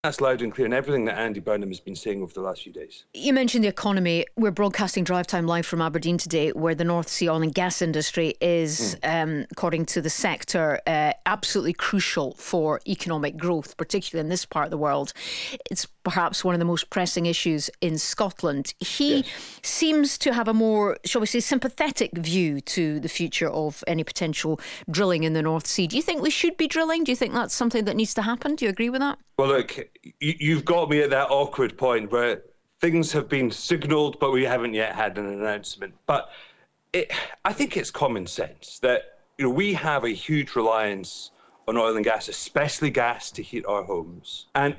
That's loud and clear, and everything that Andy Burnham has been saying over the last few days. You mentioned the economy. We're broadcasting Drive Time live from Aberdeen today, where the North Sea oil and gas industry is, according to the sector, absolutely crucial for economic growth, particularly in this part of the world. It's perhaps one of the most pressing issues in Scotland. He seems to have a more, shall we say, sympathetic view to the future of any potential drilling in the North Sea. Do you think we should be drilling? Do you think that's something that needs to happen? Do you agree with that? Well, look, you've got me at that awkward point where things have been signalled, but we haven't yet had an announcement. But I think it's common sense that we have a huge reliance on oil and gas, especially gas to heat our homes. And